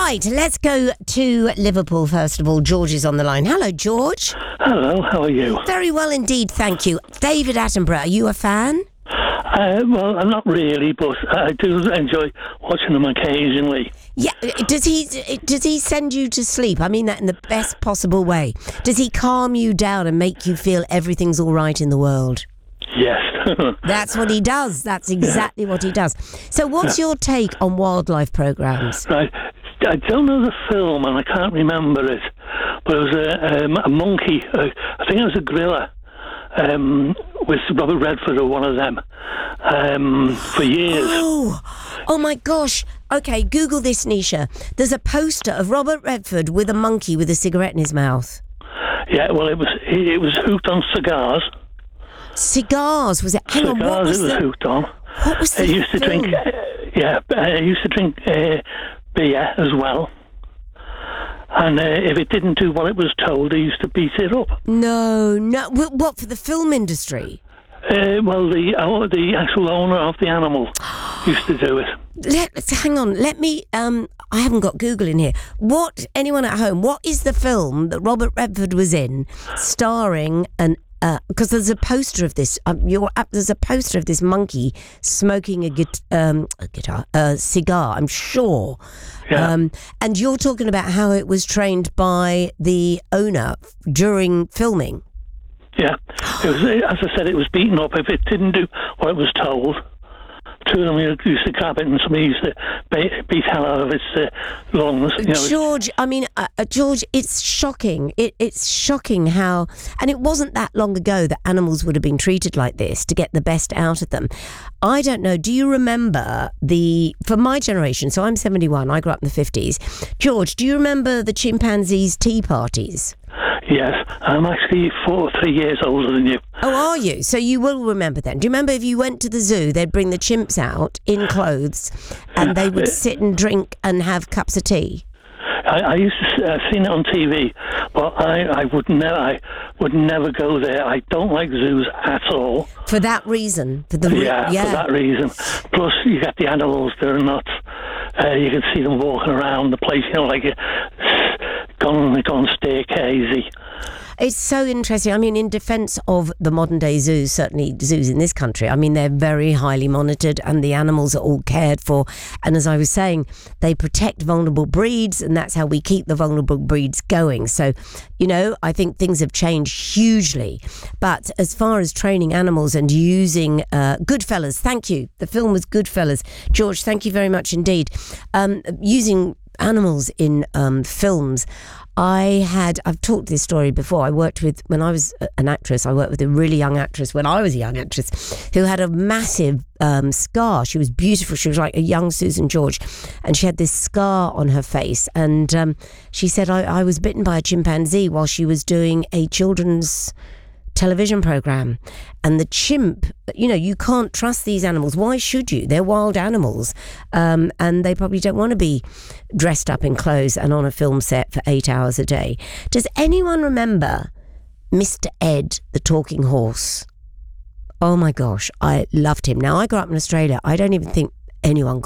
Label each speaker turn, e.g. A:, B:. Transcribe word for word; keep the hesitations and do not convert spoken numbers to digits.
A: Right, let's go to Liverpool first of all. George is on the line. Hello, George.
B: Hello, how are you?
A: Very well indeed, thank you. David Attenborough, are you a fan?
B: Uh, well, I'm not really, but I do enjoy watching them occasionally.
A: Yeah, does he does he send you to sleep? I mean that in the best possible way. Does he calm you down and make you feel everything's all right in the world?
B: Yes.
A: That's what he does. That's exactly yeah. what he does. So what's your take on wildlife programmes?
B: Right. I don't know the film and I can't remember it, but it was a, um, a monkey, uh, I think it was a gorilla, um, with Robert Redford or one of them, um, for years.
A: Oh, oh my gosh. Okay, Google this, Nisha. There's a poster of Robert Redford with a monkey with a cigarette in his mouth.
B: Yeah, well, it was it was hooked on cigars.
A: Cigars, was it? Hang
B: cigars,
A: on, what was
B: it was
A: the,
B: hooked on.
A: What was the
B: I used to
A: film?
B: drink, uh, yeah, I used to drink uh, beer as well. And uh, if it didn't do what it was told, they used to beat it up.
A: No, no. What, for the film industry?
B: Uh, well, the uh, the actual owner of the animal used to do it.
A: Let's hang on. Let me. Um, I haven't got Google in here. What? Anyone at home? What is the film that Robert Redford was in, starring an? Because uh, there's a poster of this. Um, you're, uh, there's a poster of this monkey smoking a, git, um, a guitar, a cigar. I'm sure.
B: Yeah.
A: Um, and you're talking about how it was trained by the owner during filming.
B: Yeah, it was, as I said, it was beaten up if it didn't do what it was told. Two of them used to grab it, and somebody used to beat hell out of its uh, lungs. You know,
A: George, I mean, uh, George, it's shocking. It, it's shocking how, and it wasn't that long ago that animals would have been treated like this to get the best out of them. I don't know. Do you remember the, for my generation, so I'm seventy-one, I grew up in the fifties. George, do you remember the chimpanzees' tea parties?
B: Yes, I'm actually four, three years older than you.
A: Oh, are you? So you will remember then. Do you remember if you went to the zoo, they'd bring the chimps out in clothes and they would sit and drink and have cups of tea?
B: I, I used to uh, seen it on T V, but I, I would never, I would never go there. I don't like zoos at all.
A: For that reason, for the re-
B: yeah,
A: yeah,
B: for that reason. Plus, you got the animals; they're not. Uh, you can see them walking around the place, you know, like uh, gone, gone staircasey.
A: It's so interesting. I mean, in defence of the modern day zoos, certainly zoos in this country, I mean, they're very highly monitored and the animals are all cared for. And as I was saying, they protect vulnerable breeds and that's how we keep the vulnerable breeds going. So, you know, I think things have changed hugely. But as far as training animals and using uh, Goodfellas, thank you. The film was Goodfellas. George, thank you very much indeed. Um, using animals in um, films. I had, I've talked this story before. I worked with, when I was an actress, I worked with a really young actress when I was a young actress who had a massive um, scar. She was beautiful. She was like a young Susan George. And she had this scar on her face. And um, she said, I, I was bitten by a chimpanzee while she was doing a children's television program, and the chimp, you know, you can't trust these animals. Why should you? They're wild animals, um, and they probably don't want to be dressed up in clothes and on a film set for eight hours a day. Does anyone remember Mister Ed, the talking horse? Oh my gosh, I loved him. Now, I grew up in Australia. I don't even think anyone